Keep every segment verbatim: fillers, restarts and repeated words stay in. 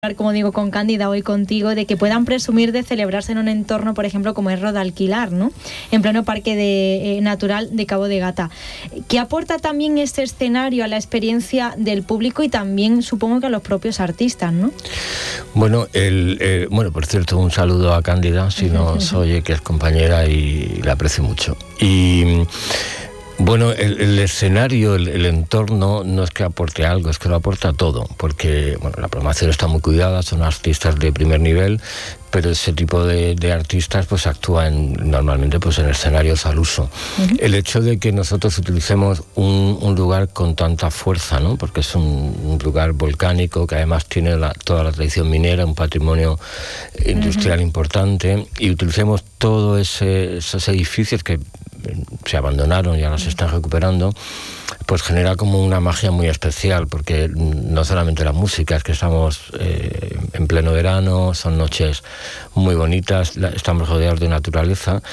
Como digo, con Cándida hoy contigo, de que puedan presumir de celebrarse en un entorno, por ejemplo, como es Rodalquilar, ¿no? En pleno parque de, eh, natural de Cabo de Gata. ¿Qué aporta también este escenario a la experiencia del público y también, supongo, que a los propios artistas, ¿no? Bueno, el, eh, bueno, por cierto, un saludo a Cándida, si nos oye, que es compañera y la aprecio mucho. Y... Bueno, el, el escenario, el, el entorno no es que aporte algo, es que lo aporta todo, porque bueno, la programación está muy cuidada, son artistas de primer nivel, pero ese tipo de, de artistas pues actúan normalmente pues en escenarios al uso. Uh-huh. El hecho de que nosotros utilicemos un, un lugar con tanta fuerza, ¿no? Porque es un, un lugar volcánico que además tiene la, toda la tradición minera, un patrimonio industrial uh-huh. importante, y utilicemos todos ese, esos edificios que se abandonaron y ahora se están recuperando, pues genera como una magia muy especial, porque no solamente la música, es que estamos eh, en pleno verano, son noches muy bonitas, la, estamos rodeados de naturaleza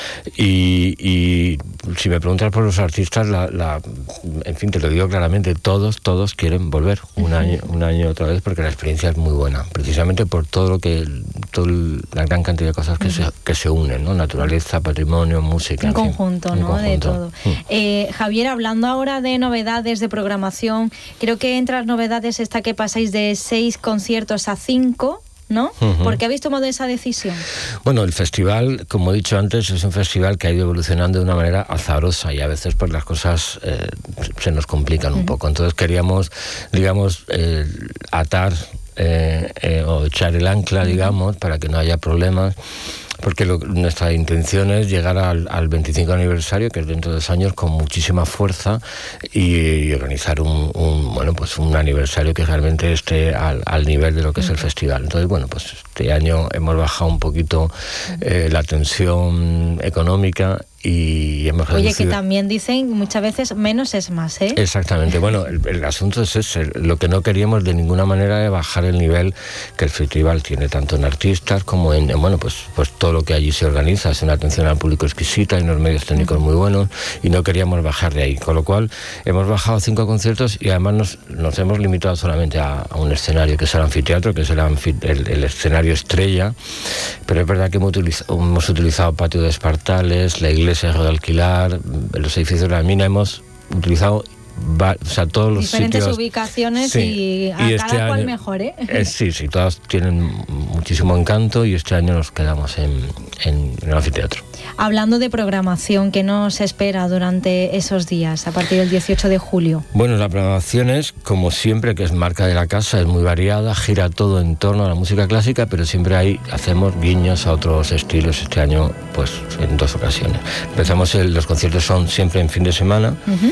y, y si me preguntas por los artistas, la, la, en fin, te lo digo claramente, todos, todos quieren volver un año, un año otra vez, porque la experiencia es muy buena, precisamente por todo lo que, toda la gran cantidad de cosas que, uh-huh. se, que se unen, ¿no? Naturaleza, patrimonio, música. Un en conjunto, fin, ¿no? Un conjunto. De todo. Uh-huh. Eh, Javier, hablando ahora de novedades de programación, creo que entre las novedades está que pasáis de seis conciertos a cinco, ¿no? Uh-huh. ¿Por qué habéis tomado esa decisión? Bueno, el festival, como he dicho antes, es un festival que ha ido evolucionando de una manera azarosa y a veces pues las cosas eh, se nos complican uh-huh. un poco. Entonces queríamos, digamos, eh, atar eh, eh, o echar el ancla, uh-huh. digamos, para que no haya problemas. Porque lo, nuestra intención es llegar al, al veinticinco aniversario, que es dentro de dos años, con muchísima fuerza y, y organizar un, un bueno pues un aniversario que realmente esté al, al nivel de lo que es el festival. Entonces, bueno, pues este año hemos bajado un poquito eh, la tensión económica y hemos Oye, reducido... que también dicen muchas veces menos es más, ¿eh? Exactamente. Bueno, el, el asunto es ese. Lo que no queríamos de ninguna manera es bajar el nivel que el festival tiene, tanto en artistas como en, en bueno, pues, pues todo lo que allí se organiza. Es una atención al público exquisita y unos medios técnicos muy buenos y no queríamos bajar de ahí. Con lo cual, hemos bajado cinco conciertos y además nos, nos hemos limitado solamente a, a un escenario, que es el anfiteatro, que es el, anfi, el, el escenario estrella. Pero es verdad que hemos utilizado, hemos utilizado patio de Espartales, la iglesia de Rodalquilar, los edificios de la mina, hemos utilizado va, o sea, todos los diferentes sitios, ubicaciones sí, y a y cada este cual año, mejor, ¿eh? eh sí, sí, todas tienen muchísimo encanto y este año nos quedamos en, en, en el anfiteatro. Hablando de programación, ¿qué nos espera durante esos días, a partir del dieciocho de julio? Bueno, la programación es, como siempre, que es marca de la casa, es muy variada, gira todo en torno a la música clásica, pero siempre ahí hacemos guiños a otros estilos. Este año, pues, en dos ocasiones. Empezamos, el, los conciertos son siempre en fin de semana, uh-huh.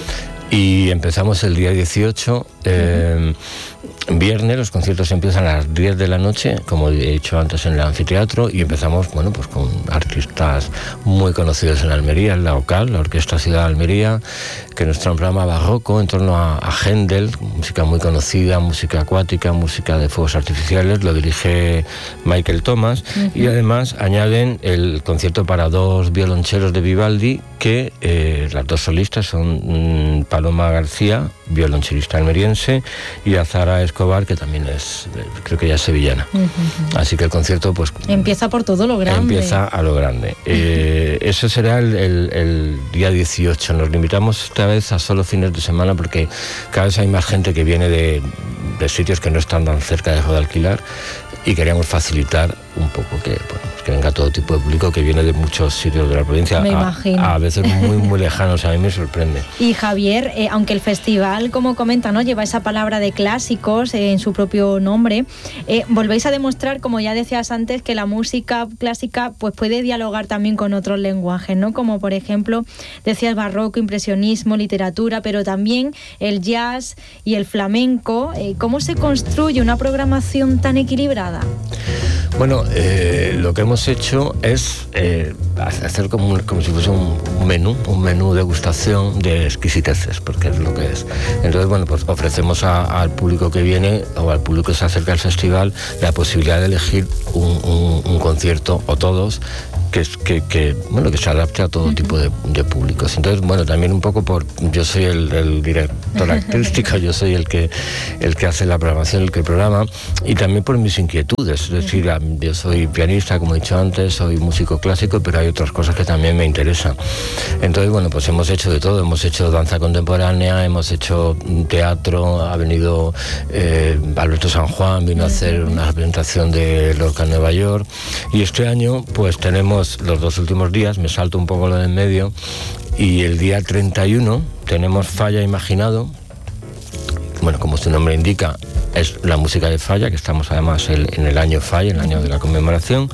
y empezamos el día dieciocho, eh, uh-huh. viernes, los conciertos empiezan a las diez de la noche, como he dicho antes, en el anfiteatro, y empezamos, bueno, pues con artistas muy conocidos en Almería, en la OCAL, la Orquesta Ciudad de Almería, que nos trae un programa barroco en torno a, a Händel, música muy conocida, música acuática, música de fuegos artificiales, lo dirige Michael Thomas, uh-huh. y además añaden el concierto para dos violoncheros de Vivaldi, que eh, las dos solistas son mmm, Paloma García, violonchelista almeriense, y Azara Escobar, que también es, creo que ya es sevillana. Uh-huh. Así que el concierto, pues... Empieza por todo lo grande. Empieza a lo grande. Eh, eso será el, el, el día dieciocho. Nos limitamos esta vez a solo fines de semana porque cada vez hay más gente que viene de, de sitios que no están tan cerca de Rodalquilar y queríamos facilitar un poco que, bueno, que venga todo tipo de público que viene de muchos sitios de la provincia, me a, imagino. a veces muy muy lejanos. A mí me sorprende. Y Javier, eh, aunque el festival, como comenta, ¿no?, lleva esa palabra de clásicos eh, en su propio nombre, eh, volvéis a demostrar, como ya decías antes, que la música clásica pues puede dialogar también con otros lenguajes, ¿no? Como por ejemplo decías barroco, impresionismo, literatura, pero también el jazz y el flamenco. Eh, ¿Cómo se construye una programación tan equilibrada? Bueno, eh, lo que hemos hecho es eh, hacer como, un, como si fuese un menú, un menú degustación de exquisiteces, porque es lo que es. Entonces, bueno, pues ofrecemos a, al público que viene o al público que se acerca al festival la posibilidad de elegir un, un, un concierto o todos que, que, que, bueno, que se adapte a todo tipo de, de públicos. Entonces, bueno, también un poco por, yo soy el, el director artístico, yo soy el que, el que hace la programación, el que programa, y también por mis inquietudes. Es decir, yo soy pianista, como he dicho antes, soy músico clásico, pero hay otras cosas que también me interesan. Entonces, bueno, pues hemos hecho de todo, hemos hecho danza contemporánea, hemos hecho teatro, ha venido eh, Alberto San Juan, vino a hacer una presentación de Lorca en Nueva York, y este año pues tenemos los dos últimos días, me salto un poco lo de en medio, y el día treinta y uno tenemos Falla Imaginado. Bueno, como su nombre indica, es la música de Falla, que estamos además el, en el año Falla, en el año de la conmemoración,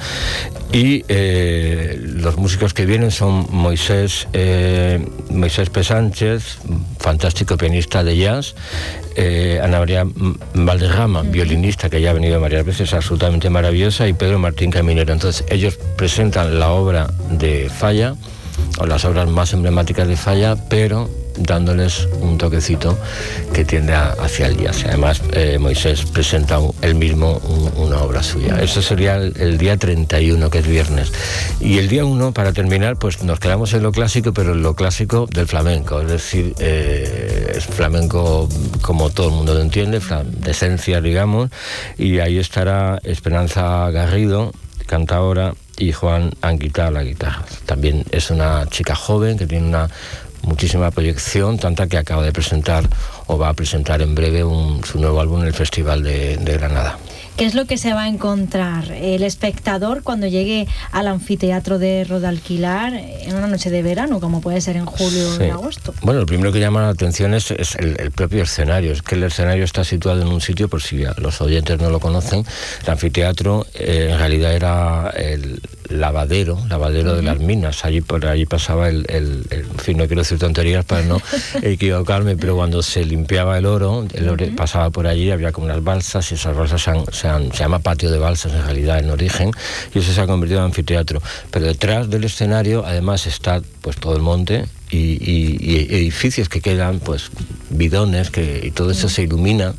y eh, los músicos que vienen son Moisés eh, Moisés P. Sánchez, fantástico pianista de jazz, eh, Ana María Valderrama, violinista que ya ha venido varias veces, absolutamente maravillosa, y Pedro Martín Caminero. Entonces ellos presentan la obra de Falla, o las obras más emblemáticas de Falla, pero dándoles un toquecito que tiende a, hacia el jazz. Además, eh, Moisés presenta un, él mismo un, una obra suya. Eso sería el, el día treinta y uno, que es viernes. Y el día uno, para terminar, pues nos quedamos en lo clásico, pero en lo clásico del flamenco. Es decir, eh, es flamenco como todo el mundo lo entiende, de esencia, digamos, y ahí estará Esperanza Garrido, cantadora, y Juan Anguita a la guitarra. También es una chica joven que tiene una muchísima proyección, tanta que acaba de presentar o va a presentar en breve un, su nuevo álbum en el Festival de, de Granada. ¿Qué es lo que se va a encontrar el espectador cuando llegue al anfiteatro de Rodalquilar en una noche de verano, como puede ser en julio o sí. en agosto? Bueno, lo primero que llama la atención es, es el, el propio escenario. Es que el escenario está situado en un sitio, por si los oyentes no lo conocen, el anfiteatro eh, en realidad era el lavadero, lavadero uh-huh. de las minas. Allí por allí pasaba el, el, el, en fin, no quiero decir tonterías para no equivocarme, pero cuando se limpiaba el oro, el oro uh-huh. pasaba por allí, había como unas balsas, y esas balsas se han, se han, se llama patio de balsas en realidad en origen, y eso se ha convertido en anfiteatro. Pero detrás del escenario además está pues todo el monte y, y, y edificios que quedan, pues bidones, que, y todo eso uh-huh. se ilumina.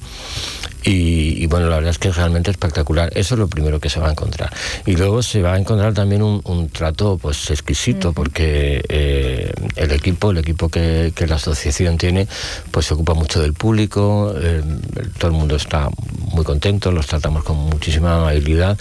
Y, y bueno, la verdad es que es realmente espectacular. Eso es lo primero que se va a encontrar. Y luego se va a encontrar también un, un trato pues exquisito, uh-huh. porque eh, el equipo, el equipo que, que la asociación tiene, pues se ocupa mucho del público, eh, todo el mundo está muy contento, los tratamos con muchísima amabilidad,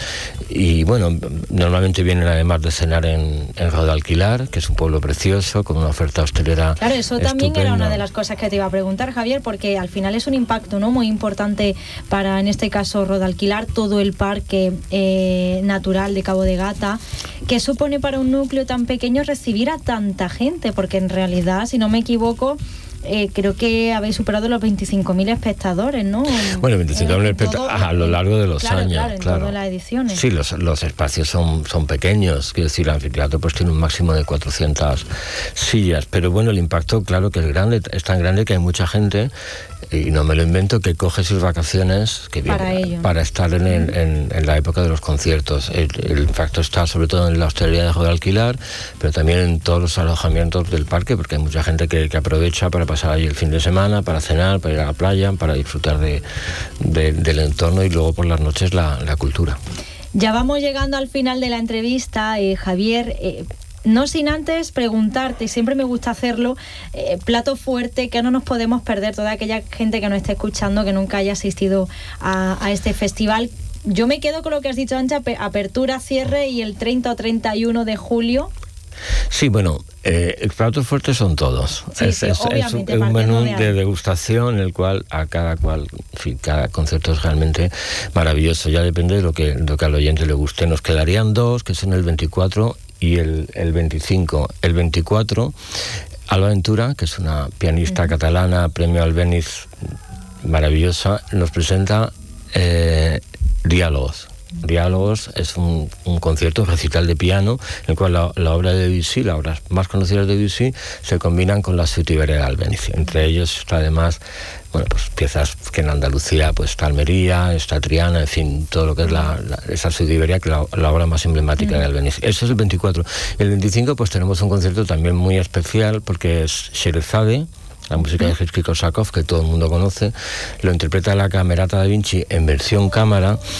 y bueno, normalmente vienen además de cenar en, en Rodalquilar, que es un pueblo precioso, con una oferta hostelera. Claro, eso también estupenda. Era una de las cosas que te iba a preguntar, Javier, porque al final es un impacto, ¿no?, muy importante para, en este caso, Rodalquilar, todo el parque eh, natural de Cabo de Gata. ¿Qué supone para un núcleo tan pequeño recibir a tanta gente? Porque en realidad, si no me equivoco, Eh, creo que habéis superado los veinticinco mil espectadores, ¿no? Bueno, veinticinco mil espectadores a lo largo de los claro, años. Claro, en claro. todas las ediciones. Sí, los, los espacios son, son pequeños, quiero decir, el anfiteatro pues tiene un máximo de cuatrocientas sillas, pero bueno, el impacto, claro que es grande, es tan grande que hay mucha gente, y no me lo invento, que coge sus vacaciones que para, viene, ello. para estar en, el, en, en la época de los conciertos. El, el impacto está sobre todo en la hostelería de Rodalquilar, pero también en todos los alojamientos del parque, porque hay mucha gente que, que aprovecha para pasar allí el fin de semana, para cenar, para ir a la playa, para disfrutar de, de, del entorno, y luego por las noches la, la cultura. Ya vamos llegando al final de la entrevista, eh, Javier. Eh, No sin antes preguntarte, y siempre me gusta hacerlo, eh, plato fuerte, que no nos podemos perder, toda aquella gente que nos esté escuchando, que nunca haya asistido a, a este festival. Yo me quedo con lo que has dicho, Ancha, apertura, cierre y el treinta o treinta y uno de julio. Sí, bueno, eh, los platos fuertes son todos. Sí, es, sí, es, es un, un menú de, de degustación en el cual a cada cual, en fin, cada concierto es realmente maravilloso. Ya depende de lo que, lo que al oyente le guste. Nos quedarían dos, que son el veinticuatro y el, el veinticinco. El veinticuatro, Alba Ventura, que es una pianista uh-huh. catalana, premio Albéniz, maravillosa, nos presenta eh, Diálogos. Diálogos es un, un concierto, un recital de piano, en el cual la, la obra de Debussy, las obras más conocidas de Debussy, se combinan con la Suite Iberia de Albéniz. Entre ellos está además, bueno, pues piezas que en Andalucía pues está Almería, está Triana, en fin, todo lo que es la, la, esa Suite Iberia, que es la, la obra más emblemática mm. de Albéniz. Eso es el veinticuatro. Y el veinticinco pues tenemos un concierto también muy especial, porque es Sherezade, la música de Rimsky-Korsakov, que todo el mundo conoce, lo interpreta la Camerata da Vinci en versión cámara,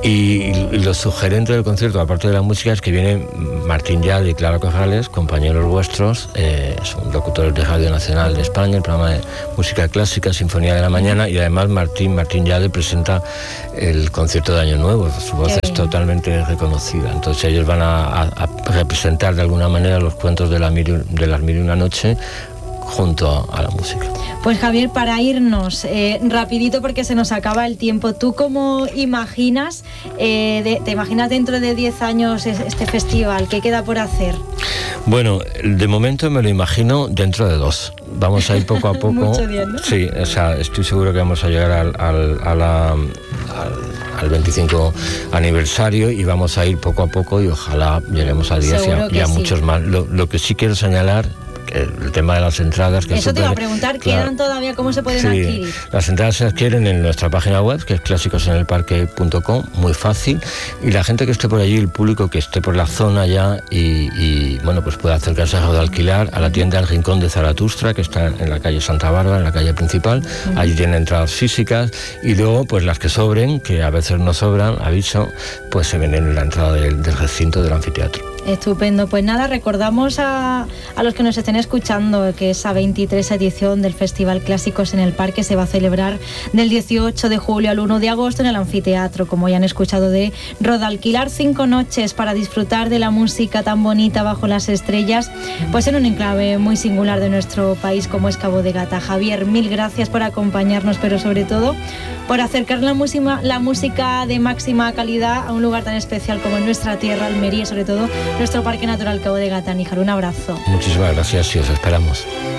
Y, y lo sugerente del concierto, aparte de la música, es que viene Martín Yade y Clara Corrales, compañeros vuestros, eh, son locutores de Radio Nacional de España, el programa de música clásica, Sinfonía de la Mañana, y además Martín, Martín Yade presenta el concierto de Año Nuevo, su voz es totalmente reconocida, entonces ellos van a, a, a representar de alguna manera los cuentos de, la mil, de las mil y una noche junto a la música. Pues Javier, para irnos eh, rapidito porque se nos acaba el tiempo, ¿tú cómo imaginas, eh, de, te imaginas dentro de diez años este festival? ¿Qué queda por hacer? Bueno, de momento me lo imagino dentro de dos. Vamos a ir poco a poco. Mucho bien, ¿no? Sí, o sea, estoy seguro que vamos a llegar al, al, a la, al, al veinticinco aniversario y vamos a ir poco a poco y ojalá lleguemos a diez y a, y a sí. muchos más. Lo, lo que sí quiero señalar, el tema de las entradas, que eso super, te iba a preguntar, ¿quedan claro, todavía? ¿Cómo se pueden sí, adquirir? Las entradas se adquieren en nuestra página web, que es clásicos en el parque punto com, muy fácil, y la gente que esté por allí, el público que esté por la zona ya y, y bueno, pues puede acercarse a Rodalquilar, a la tienda El Rincón de Zaratustra, que está en la calle Santa Bárbara, en la calle principal. Uh-huh. Allí tienen entradas físicas, y luego pues las que sobren, que a veces no sobran, aviso, pues se ven en la entrada del, del recinto del anfiteatro. Estupendo, pues nada, recordamos a, a los que nos estén escuchando que esa veintitrés edición del Festival Clásicos en el Parque se va a celebrar del dieciocho de julio al uno de agosto en el anfiteatro, como ya han escuchado, de Rodalquilar, cinco noches para disfrutar de la música tan bonita bajo las estrellas, pues en un enclave muy singular de nuestro país como es Cabo de Gata. Javier, mil gracias por acompañarnos, pero sobre todo por acercar la música, la música de máxima calidad a un lugar tan especial como en nuestra tierra, Almería, y sobre todo nuestro Parque Natural Cabo de Gata. Níjar, un abrazo. Muchísimas gracias y os esperamos.